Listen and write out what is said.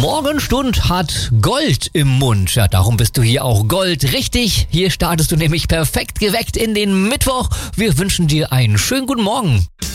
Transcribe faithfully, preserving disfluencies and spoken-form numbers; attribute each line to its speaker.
Speaker 1: Morgenstund hat Gold im Mund. Ja, darum bist du hier auch Gold richtig. Hier startest du nämlich perfekt geweckt in den Mittwoch. Wir wünschen dir einen schönen guten Morgen.